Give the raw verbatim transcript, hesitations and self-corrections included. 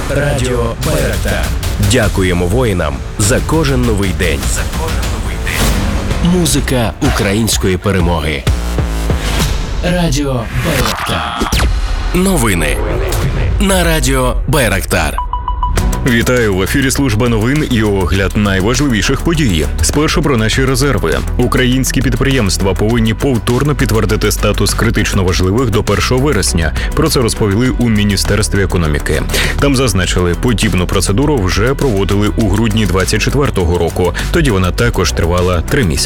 Радіо Байрактар. Дякуємо воїнам за кожен новий день. За кожен новий день. Музика української перемоги. Радіо Байрактар. Новини на Радіо Байрактар. Вітаю, в ефірі служба новин і огляд найважливіших подій. Спершу про наші резерви. Українські підприємства повинні повторно підтвердити статус критично важливих до першого вересня. Про це розповіли у Міністерстві економіки. Там зазначили, подібну процедуру вже проводили у грудні двадцять четвертого року. Тоді вона також тривала три місяці.